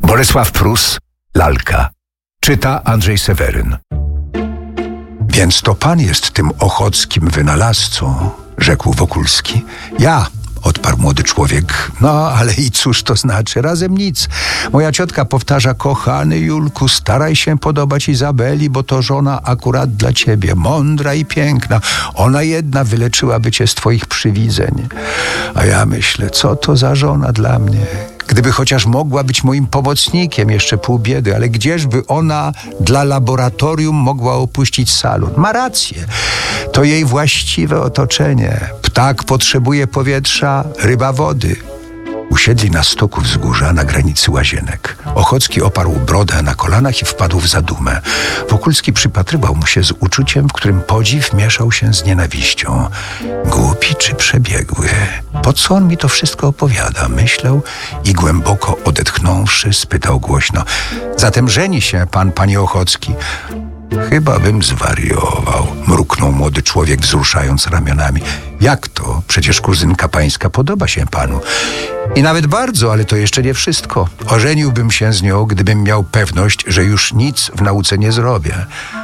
Bolesław Prus, Lalka. Czyta Andrzej Seweryn. Więc to pan jest tym ochockim wynalazcą, rzekł Wokulski. Ja, odparł młody człowiek. No, ale i cóż to znaczy? Razem nic. Moja ciotka powtarza: kochany Julku, staraj się podobać Izabeli, bo to żona akurat dla ciebie, mądra i piękna. Ona jedna wyleczyłaby cię z twoich przywidzeń. A ja myślę, co to za żona dla mnie? Gdyby chociaż mogła być moim pomocnikiem, jeszcze pół biedy, ale gdzieżby ona dla laboratorium mogła opuścić salon? Ma rację. To jej właściwe otoczenie. Ptak potrzebuje powietrza, ryba wody. Usiedli na stoku wzgórza na granicy łazienek. Ochocki oparł brodę na kolanach i wpadł w zadumę. Wokulski przypatrywał mu się z uczuciem, w którym podziw mieszał się z nienawiścią. Głupi czy przebiegły? Po co on mi to wszystko opowiada? Myślał i głęboko odetchnąwszy spytał głośno: zatem żeni się pan, panie Ochocki? Chyba bym zwariował, mruknął młody człowiek, wzruszając ramionami. Jak to? Przecież kuzynka pańska podoba się panu. I nawet bardzo, ale to jeszcze nie wszystko. Ożeniłbym się z nią, gdybym miał pewność, że już nic w nauce nie zrobię.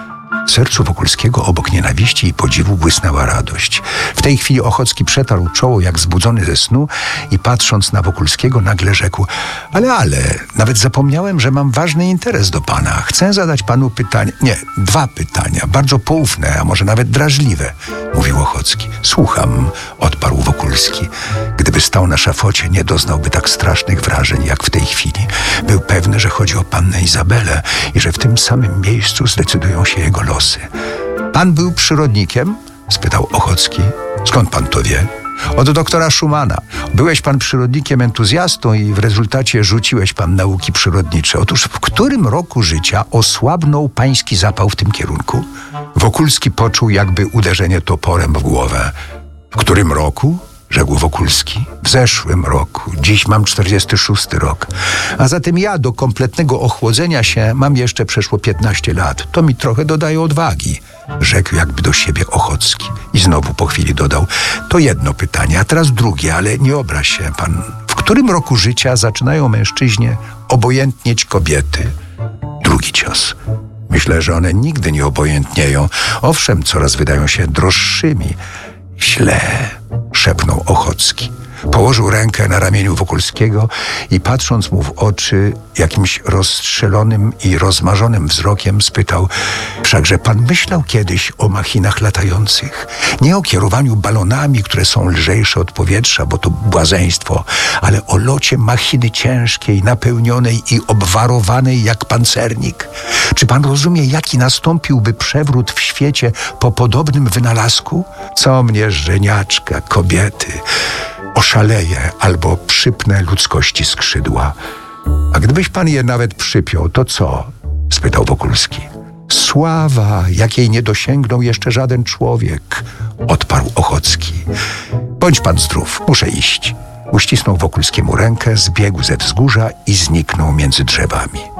W sercu Wokulskiego obok nienawiści i podziwu błysnęła radość. W tej chwili Ochocki przetarł czoło jak zbudzony ze snu i patrząc na Wokulskiego nagle rzekł: ale, nawet zapomniałem, że mam ważny interes do pana. Chcę zadać panu pytanie, dwa pytania, bardzo poufne, a może nawet drażliwe, mówił Ochocki. Słucham, odparł Wokulski. Gdyby stał na szafocie, nie doznałby tak strasznych wrażeń jak w tej chwili. Był pewny, że chodzi o pannę Izabelę i że w tym samym miejscu zdecydują się jego losy. Pan był przyrodnikiem? Spytał Ochocki. Skąd pan to wie? Od doktora Schumana. Byłeś pan przyrodnikiem entuzjastą i w rezultacie rzuciłeś pan nauki przyrodnicze. Otóż w którym roku życia osłabnął pański zapał w tym kierunku? Wokulski poczuł jakby uderzenie toporem w głowę. W którym roku? Rzekł Wokulski. W zeszłym roku. Dziś mam 46 rok. A zatem ja do kompletnego ochłodzenia się mam jeszcze przeszło 15 lat. To mi trochę dodaje odwagi, rzekł jakby do siebie Ochocki. I znowu po chwili dodał: to jedno pytanie, a teraz drugie, ale nie obraź się pan. W którym roku życia zaczynają mężczyźnie obojętnieć kobiety? Drugi cios. Myślę, że one nigdy nie obojętnieją. Owszem, coraz wydają się droższymi. Źle, szepnął Ochocki. Położył rękę na ramieniu Wokulskiego i patrząc mu w oczy jakimś rozstrzelonym i rozmarzonym wzrokiem spytał: wszakże pan myślał kiedyś o machinach latających? Nie o kierowaniu balonami, które są lżejsze od powietrza, bo to błazeństwo, ale o locie machiny ciężkiej, napełnionej i obwarowanej jak pancernik. Czy pan rozumie, jaki nastąpiłby przewrót w świecie po podobnym wynalazku? Co mnie żeniaczka, kobiety? Oszaleję albo przypnę ludzkości skrzydła. A gdybyś pan je nawet przypiął, to co? Spytał Wokulski. Sława, jakiej nie dosięgnął jeszcze żaden człowiek, odparł Ochocki. Bądź pan zdrów, muszę iść. Uścisnął Wokulskiemu rękę, zbiegł ze wzgórza i zniknął między drzewami.